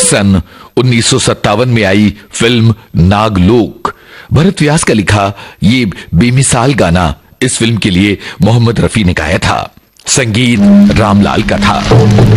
सन 1957 में आई फिल्म नागलोक। भरत व्यास का लिखा ये बेमिसाल गाना इस फिल्म के लिए मोहम्मद रफी ने गाया था। संगीत रामलाल का था।